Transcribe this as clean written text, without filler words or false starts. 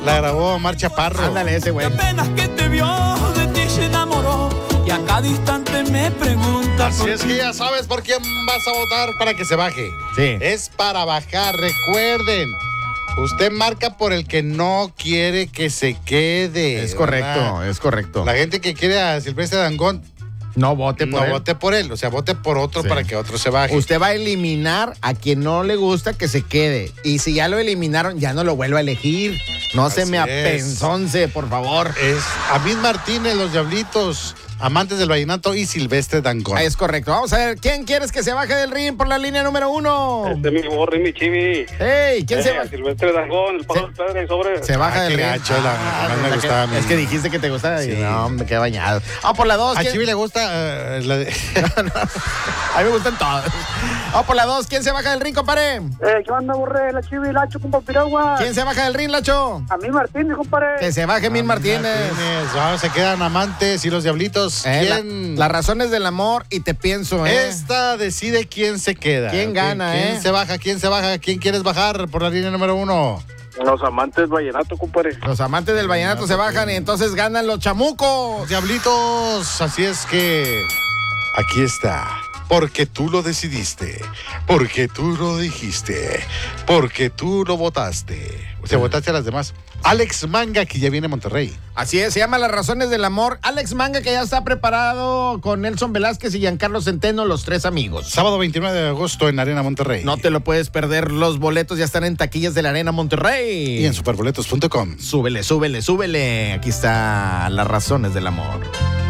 La grabó Omar Chaparro. Ándale, ese güey. Apenas que te vio, de ti se enamoró. Y a cada instante me pregunta. Así es que ya sabes por quién vas a votar para que se baje. Sí. Es para bajar, recuerden. Usted marca por el que no quiere que se quede. Es correcto, ¿verdad? es correcto. La gente que quiere a Silvestre Dangond, No vote por no él. vote por él. O sea, vote por otro Sí. para que otro se baje. Usted va a eliminar a quien no le gusta que se quede. Y si ya lo eliminaron, ya no lo vuelva a elegir. No se Así me es. apenzonce, por favor. Es Amid Martínez, Los Diablitos, Amantes del Vallenato y Silvestre Dangond. Es correcto. Vamos a ver, ¿quién quieres que se baje del ring por la línea número 1? Mi borri, mi chivi. ¡Ey! ¿Quién se baja? Silvestre Dangond, el paso del padre sobre. Se baja del qué ring. gacho, la que más me gustaba a mí. Es que dijiste que te gustaba. Sí. Y no, me quedé bañado. Vamos por la 2. A Chivi le gusta la de... A mí me gustan todos. Vamos por la 2. ¿Quién se baja del ring, compadre? ¿Qué onda, borre? La chivi, Lacho, compa Piragua. ¿Quién se baja del ring, Lacho? A mí Martínez, compadre. Que se baje Mil Martínez. Vamos, se quedan Amantes y Los Diablitos. ¿Quién? Las razones del amor y te pienso, Esta decide quién se queda. ¿Quién gana, ¿Quién se baja? ¿Quién se baja? ¿Quién quieres bajar por la línea número 1? Los amantes vallenato, compadre. Los amantes del vallenato se bajan y entonces ganan los chamucos. Los Diablitos. Así es que aquí está. Porque tú lo decidiste. Porque tú lo dijiste. Porque tú lo votaste. O sea, votaste a las demás. Alex Manga, que ya viene a Monterrey. Así es, se llama Las razones del amor. Alex Manga, que ya está preparado con Nelson Velázquez y Giancarlo Centeno, los 3 amigos. Sábado 29 de agosto en Arena Monterrey. No te lo puedes perder, los boletos ya están en taquillas de la Arena Monterrey. Y en superboletos.com. Súbele, súbele, súbele. Aquí está Las razones del amor.